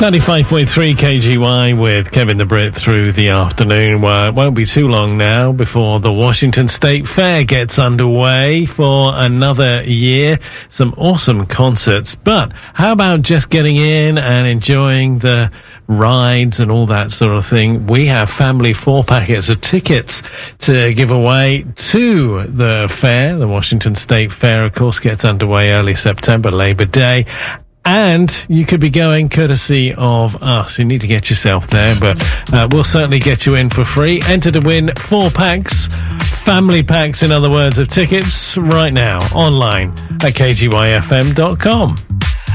95.3 KGY with Kevin the Brit through the afternoon. Well, it won't be too long now before the Washington State Fair gets underway for another year. Some awesome concerts. But how about just getting in and enjoying the rides and all that sort of thing? We have family 4 packets of tickets to give away to the fair. The Washington State Fair, of course, gets underway early September, Labor Day. And you could be going courtesy of us. You need to get yourself there, but we'll certainly get you in for free. Enter to win 4 packs, family packs, in other words, of tickets right now online at kgyfm.com.